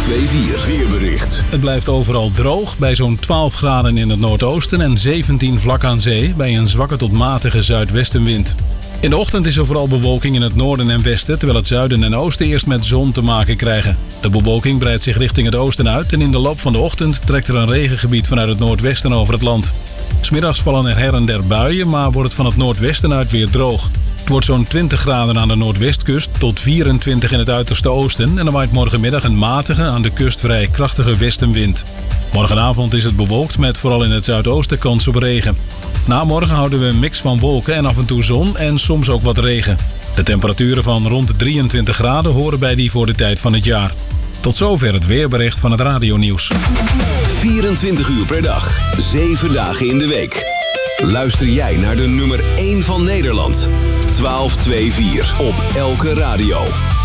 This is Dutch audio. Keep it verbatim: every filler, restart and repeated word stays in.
twee vier weerbericht. Het blijft overal droog bij zo'n twaalf graden in het noordoosten en zeventien vlak aan zee bij een zwakke tot matige zuidwestenwind. In de ochtend is er vooral bewolking in het noorden en westen, terwijl het zuiden en oosten eerst met zon te maken krijgen. De bewolking breidt zich richting het oosten uit en in de loop van de ochtend trekt er een regengebied vanuit het noordwesten over het land. 'S Middags vallen er her en der buien, maar wordt het van het noordwesten uit weer droog. Het wordt zo'n twintig graden aan de noordwestkust tot vierentwintig in het uiterste oosten en er waait morgenmiddag een matige, aan de kust vrij krachtige westenwind. Morgenavond is het bewolkt met vooral in het zuidoosten kans op regen. Na morgen houden we een mix van wolken en af en toe zon en soms ook wat regen. De temperaturen van rond de drieëntwintig graden horen bij die voor de tijd van het jaar. Tot zover het weerbericht van het radionieuws. vierentwintig uur per dag, zeven dagen in de week. Luister jij naar de nummer één van Nederland. twaalf twee vier op elke radio.